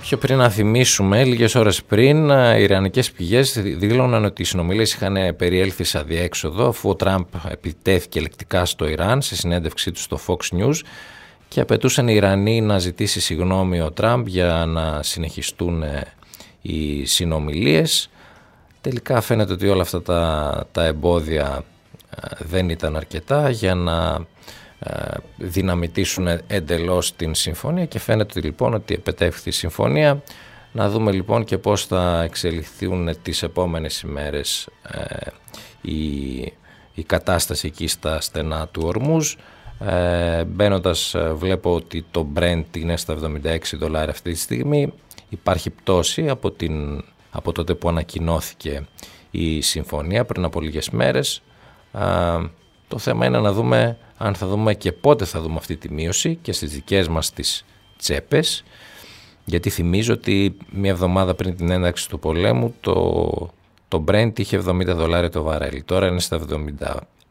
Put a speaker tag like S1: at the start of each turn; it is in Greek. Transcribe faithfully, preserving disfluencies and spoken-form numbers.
S1: Πιο πριν να θυμίσουμε, λίγες ώρες πριν, οι ιρανικές πηγές δήλωναν ότι οι συνομιλίες είχαν περιέλθει σε αδιέξοδο, αφού ο Τραμπ επιτέθηκε λεκτικά στο Ιράν σε συνέντευξή του στο Fox News και απαιτούσαν οι Ιρανοί να ζητήσει συγγνώμη ο Τραμπ για να συνεχιστούν οι συνομιλίες. Τελικά φαίνεται ότι όλα αυτά τα, τα εμπόδια δεν ήταν αρκετά για να δυναμητήσουν εντελώς την συμφωνία και φαίνεται λοιπόν ότι επετεύχθη η συμφωνία. Να δούμε λοιπόν και πώς θα εξελιχθούν τις επόμενες ημέρες ε, η, η κατάσταση εκεί στα στενά του Ορμούζ. Ε, μπαίνοντας βλέπω ότι το Brent είναι στα εβδομήντα έξι δολάρια αυτή τη στιγμή. Υπάρχει πτώση από, την, από τότε που ανακοινώθηκε η συμφωνία πριν από λίγες μέρες. Ε, το θέμα είναι να δούμε αν θα δούμε και πότε θα δούμε αυτή τη μείωση και στις δικές μας τις τσέπες, γιατί θυμίζω ότι μια εβδομάδα πριν την ένταξη του πολέμου το, το Brent είχε εβδομήντα δολάρια το βαρέλι, τώρα είναι στα εβδομήντα